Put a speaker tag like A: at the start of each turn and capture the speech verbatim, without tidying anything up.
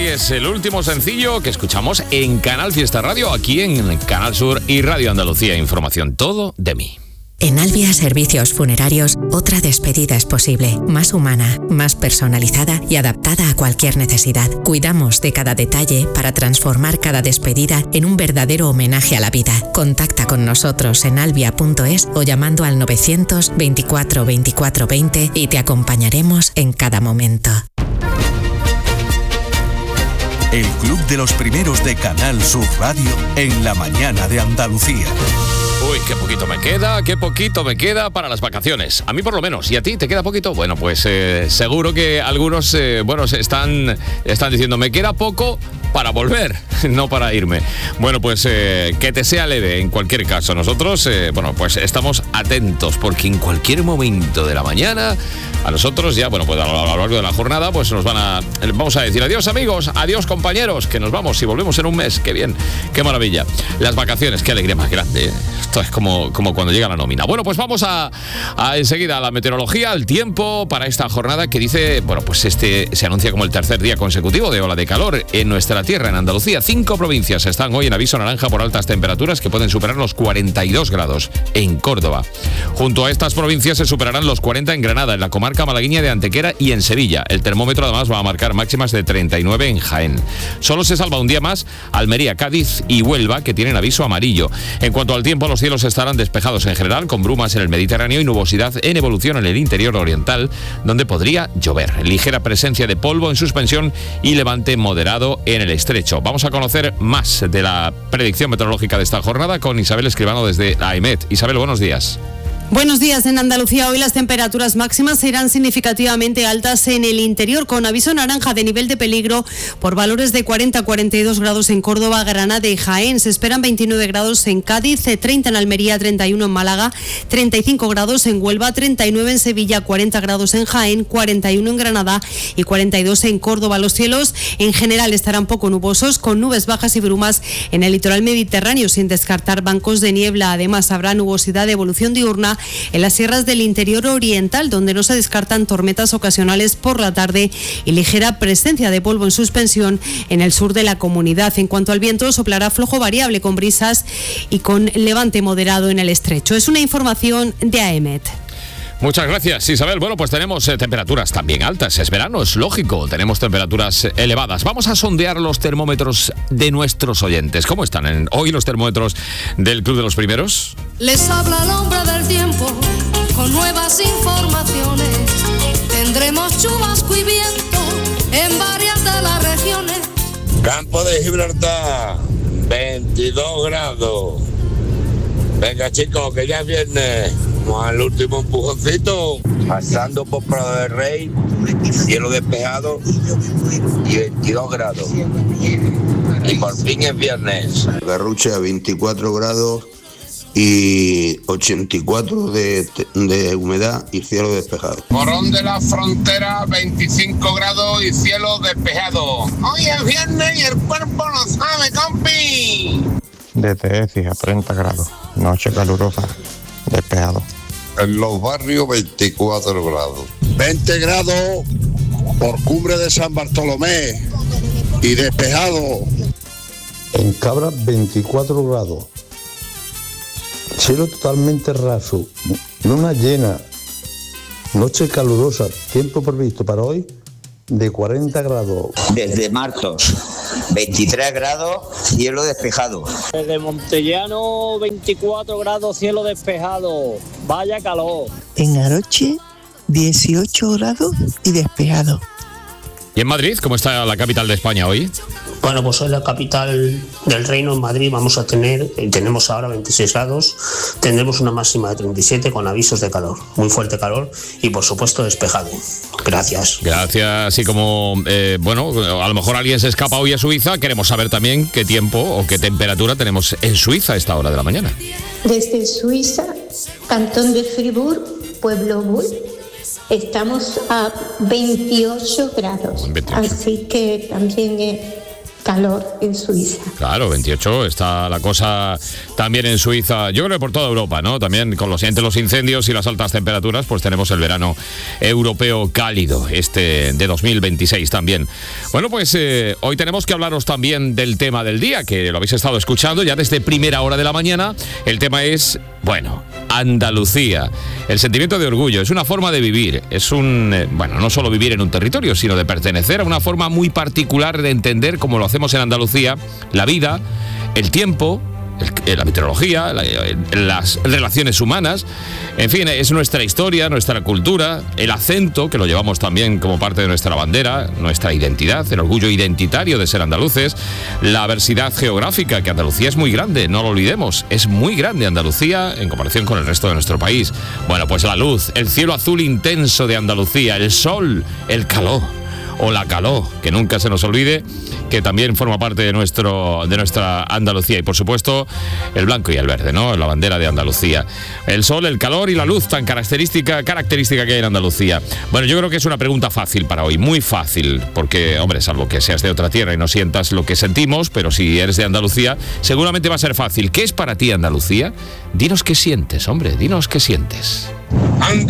A: es el último sencillo que escuchamos en Canal Fiesta Radio, aquí en Canal Sur y Radio Andalucía. Información todo de mí.
B: En Albia Servicios Funerarios, otra despedida es posible, más humana, más personalizada y adaptada a cualquier necesidad. Cuidamos de cada detalle para transformar cada despedida en un verdadero homenaje a la vida. Contacta con nosotros en albia punto es o llamando al novecientos veinticuatro veinticuatro veinte y te acompañaremos en cada momento.
C: El Club de los Primeros de Canal Sur Radio en la mañana de Andalucía.
A: Uy, qué poquito me queda, qué poquito me queda para las vacaciones. A mí por lo menos. ¿Y a ti te queda poquito? Bueno, pues eh, seguro que algunos, eh, bueno, están, están diciendo, me queda poco para volver, no para irme. Bueno, pues eh, que te sea leve en cualquier caso. Nosotros, eh, bueno, pues estamos atentos porque en cualquier momento de la mañana a nosotros ya, bueno, pues a lo largo de la jornada, pues nos van a, vamos a decir adiós amigos, adiós compañeros, que nos vamos y volvemos en un mes. Qué bien, qué maravilla. Las vacaciones, qué alegría más grande, ¿eh? Esto es como, como cuando llega la nómina. Bueno, pues vamos a, a enseguida a la meteorología, al tiempo para esta jornada que dice, bueno, pues este se anuncia como el tercer día consecutivo de ola de calor en nuestra tierra, en Andalucía. Cinco provincias están hoy en aviso naranja por altas temperaturas que pueden superar los cuarenta y dos grados en Córdoba. Junto a estas provincias se superarán los cuarenta en Granada, en la comarca malagueña de Antequera y en Sevilla. El termómetro además va a marcar máximas de treinta y nueve en Jaén. Solo se salva un día más Almería, Cádiz y Huelva, que tienen aviso amarillo. En cuanto al tiempo, los cielos estarán despejados en general, con brumas en el Mediterráneo y nubosidad en evolución en el interior oriental, donde podría llover. Ligera presencia de polvo en suspensión y levante moderado en el estrecho. Vamos a conocer más de la predicción meteorológica de esta jornada con Isabel Escribano desde la AEMET. Isabel, buenos días.
D: Buenos días. En Andalucía hoy las temperaturas máximas serán significativamente altas en el interior, con aviso naranja de nivel de peligro por valores de cuarenta a cuarenta y dos grados en Córdoba, Granada y Jaén. Se esperan veintinueve grados en Cádiz, treinta en Almería, treinta y uno en Málaga, treinta y cinco grados en Huelva, treinta y nueve en Sevilla, cuarenta grados en Jaén, cuarenta y uno en Granada y cuarenta y dos en Córdoba. Los cielos en general estarán poco nubosos, con nubes bajas y brumas en el litoral mediterráneo, sin descartar bancos de niebla. Además, habrá nubosidad de evolución diurna en las sierras del interior oriental, donde no se descartan tormentas ocasionales por la tarde y ligera presencia de polvo en suspensión en el sur de la comunidad. En cuanto al viento, soplará flojo variable con brisas y con levante moderado en el estrecho. Es una información de AEMET.
A: Muchas gracias, Isabel. Bueno, pues tenemos eh, temperaturas también altas. Es verano, es lógico. Tenemos temperaturas eh, elevadas. Vamos a sondear los termómetros de nuestros oyentes. ¿Cómo están en, hoy los termómetros del Club de los Primeros?
E: Les habla el hombre del tiempo con nuevas informaciones. Tendremos chubasco y viento en varias de las regiones.
F: Campo de Gibraltar, veintidós grados. Venga chicos, que ya es viernes. Vamos al último empujoncito. Pasando por Prado del Rey, cielo despejado y veintidós grados. Y por fin es viernes.
G: Garrucha, veinticuatro grados y ochenta y cuatro de, de humedad y cielo despejado.
F: Morón de la Frontera, veinticinco grados y cielo despejado. Hoy es viernes y el cuerpo lo sabe, compi.
H: Desde Écija, treinta grados, noche calurosa, despejado.
I: En los barrios, veinticuatro grados.
J: veinte grados por Cumbre de San Bartolomé y despejado.
K: En Cabra, veinticuatro grados. Cielo totalmente raso, luna llena, noche calurosa, tiempo previsto para hoy de cuarenta grados.
L: Desde Martos, veintitrés grados, cielo despejado.
M: Desde Montellano, veinticuatro grados, cielo despejado. Vaya calor.
N: En Aroche, dieciocho grados y despejado.
A: ¿Y en Madrid, cómo está la capital de España hoy?
O: Bueno, pues hoy la capital del reino, en Madrid, vamos a tener, tenemos ahora veintiséis grados, tendremos una máxima de treinta y siete con avisos de calor, muy fuerte calor y por supuesto despejado. Gracias.
A: Gracias. Y como, eh, bueno, a lo mejor alguien se escapa hoy a Suiza, queremos saber también qué tiempo o qué temperatura tenemos en Suiza a esta hora de la mañana.
P: Desde Suiza, Cantón de Fribourg, Pueblo Bull, estamos a veintiocho grados, veintiocho. Así que también es calor en Suiza.
A: Claro, veintiocho está la cosa también en Suiza, yo creo que por toda Europa, ¿no? También con los, entre los incendios y las altas temperaturas, pues tenemos el verano europeo cálido, este de dos mil veintiséis también. Bueno, pues eh, hoy tenemos que hablaros también del tema del día, que lo habéis estado escuchando ya desde primera hora de la mañana. El tema es, bueno, Andalucía. El sentimiento de orgullo es una forma de vivir, es un, eh, bueno, no solo vivir en un territorio, sino de pertenecer a una forma muy particular de entender, como lo hacemos en Andalucía, la vida, el tiempo, el, la meteorología, la, las relaciones humanas, en fin, es nuestra historia, nuestra cultura, el acento, que lo llevamos también como parte de nuestra bandera, nuestra identidad, el orgullo identitario de ser andaluces, la diversidad geográfica, que Andalucía es muy grande, no lo olvidemos, es muy grande Andalucía en comparación con el resto de nuestro país. Bueno, pues la luz, el cielo azul intenso de Andalucía, el sol, el calor, o la calor, que nunca se nos olvide, que también forma parte de nuestro de nuestra Andalucía, y por supuesto el blanco y el verde, ¿no? La bandera de Andalucía. El sol, el calor y la luz tan característica, característica que hay en Andalucía. Bueno, yo creo que es una pregunta fácil para hoy, muy fácil, porque, hombre, salvo que seas de otra tierra y no sientas lo que sentimos, pero si eres de Andalucía, seguramente va a ser fácil. ¿Qué es para ti Andalucía? Dinos qué sientes, hombre, dinos qué sientes.